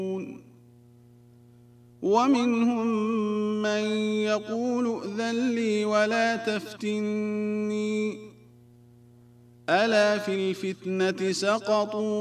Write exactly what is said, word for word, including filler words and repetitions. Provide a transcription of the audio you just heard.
ومنهم من يقول ائذن لي ولا تفتني ألا في الفتنة سقطوا